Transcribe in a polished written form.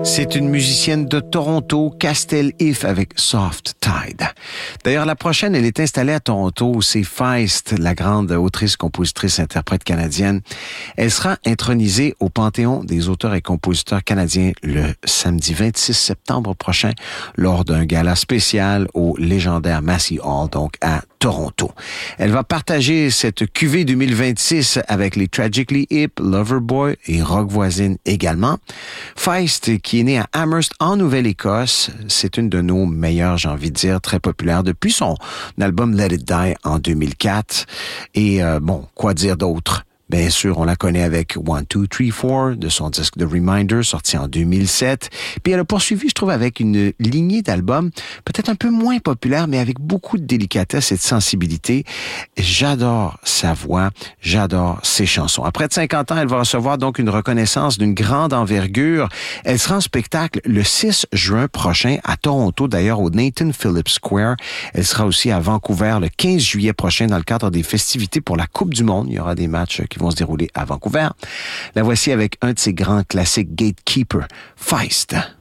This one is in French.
C'est une musicienne de Toronto, Castell If, avec Soft Tide. D'ailleurs, la prochaine, elle est installée à Toronto. C'est Feist, la grande autrice, compositrice, interprète canadienne. Elle sera intronisée au Panthéon des auteurs et compositeurs canadiens le samedi 26 septembre prochain lors d'un gala spécial au légendaire Massey Hall, donc à Toronto. Elle va partager cette cuvée 2026 avec les Tragically Hip, Loverboy et Rock Voisine également. Feist, qui est née à Amherst en Nouvelle-Écosse, c'est une de nos meilleures, j'ai envie de dire, très populaire depuis son album Let It Die en 2004. Et quoi dire d'autre? Bien sûr, on la connaît avec 1, 2, 3, 4 de son disque The Reminder, sorti en 2007. Puis elle a poursuivi, je trouve, avec une lignée d'albums peut-être un peu moins populaires, mais avec beaucoup de délicatesse et de sensibilité. J'adore sa voix, j'adore ses chansons. Après de 50 ans, elle va recevoir donc une reconnaissance d'une grande envergure. Elle sera en spectacle le 6 juin prochain à Toronto, d'ailleurs au Nathan Phillips Square. Elle sera aussi à Vancouver le 15 juillet prochain dans le cadre des festivités pour la Coupe du Monde. Il y aura des matchs qui vont se dérouler à Vancouver. La voici avec un de ses grands classiques, Gatekeeper, Feist.